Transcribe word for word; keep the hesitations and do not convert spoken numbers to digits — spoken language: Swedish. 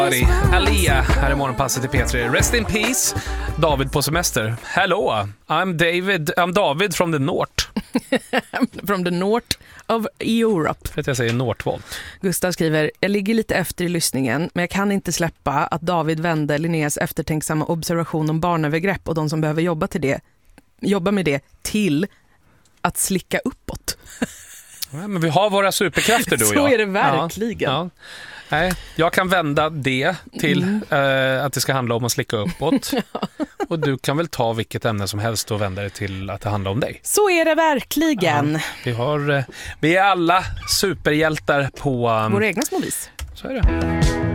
Alia, här är morgonpasset i P tre. Rest in peace, David på semester. Hello, I'm David, I'm David from the North. From the North of Europe. För att jag säger Northvolt. Gustav skriver, jag ligger lite efter i lyssningen, men jag kan inte släppa att David vände Linneas eftertänksamma observation om barnövergrepp och de som behöver jobba till det, jobba med det till att slicka uppåt. Ja, men vi har våra superkrafter, du och jag. Så är det verkligen. Ja, ja. Nej, jag kan vända det till mm. eh, att det ska handla om att slicka uppåt. Ja. Och du kan väl ta vilket ämne som helst och vända det till att det handlar om dig. Så är det verkligen. Ja, vi, har, eh, vi är alla superhjältar på... Um, våra egna små vis. Så är det.